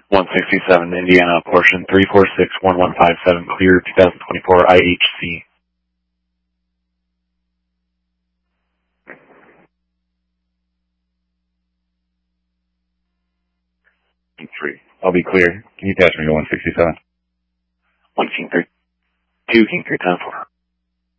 167 Indiana, portion 3461157, clear 2024 IHC. Three. I'll be clear. Can you patch me to 167? 1 King 3, 2 King 3, 10-4.